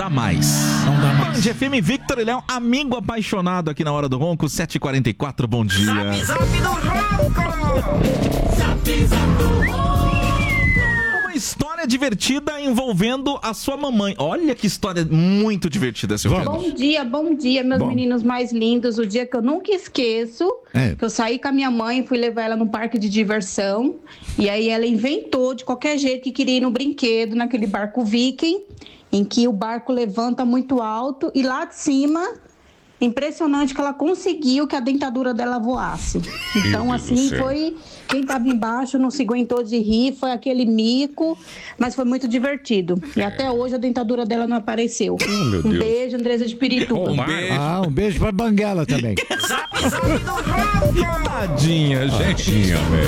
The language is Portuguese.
dá mais. Não dá mais. Band FM, Victor e Léo, amigo apaixonado aqui na Hora do Ronco, 7h44, bom dia. Zap, zap do Ronco! Zap, zap do Ronco! Uma história divertida envolvendo a sua mamãe. Olha que história muito divertida, seu Pedro. Bom dia, meus meninos mais lindos. O dia que eu nunca esqueço, que eu saí com a minha mãe e fui levar ela num parque de diversão. E aí ela inventou de qualquer jeito que queria ir no brinquedo, naquele barco viking, em que o barco levanta muito alto e lá de cima, impressionante que ela conseguiu que a dentadura dela voasse. Então, assim, foi... Quem estava embaixo não se aguentou de rir, foi aquele mico, mas foi muito divertido. E até hoje a dentadura dela não apareceu. meu Um Deus. beijo, Andresa de Pirituba. Um beijo. Um beijo pra Banguela também. Zap, zap do Ronco! Tadinha, gente. Tadinha, velho.